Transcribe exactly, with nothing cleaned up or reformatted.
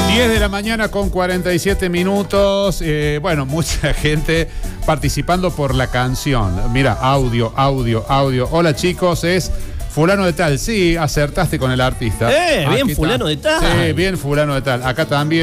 diez de la mañana con cuarenta y siete minutos. Eh, bueno, mucha gente participando por la canción. Mira, audio, audio, audio. Hola chicos, es fulano de tal. Sí, acertaste con el artista. Eh, bien Aquí fulano está. de tal. Sí, bien fulano de tal. Acá también.